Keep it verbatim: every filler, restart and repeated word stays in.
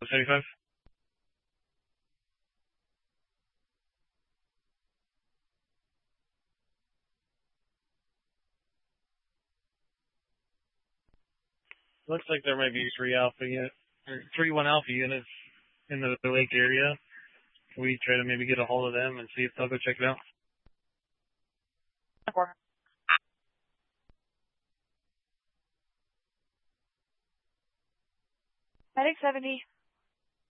seventy-five. Looks like there might be three alpha unit, or three one alpha units in the, the lake area. Can we try to maybe get a hold of them and see if they'll go check it out? Medic seventy.